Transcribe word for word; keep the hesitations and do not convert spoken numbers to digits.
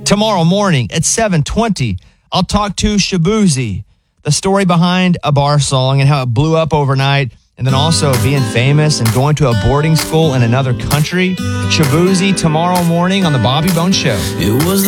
Tomorrow morning at seven twenty, I'll talk to Shabuzi, the story behind a bar song and how it blew up overnight, and then also being famous and going to a boarding school in another country. Shabuzi tomorrow morning on the Bobby Bones Show. It was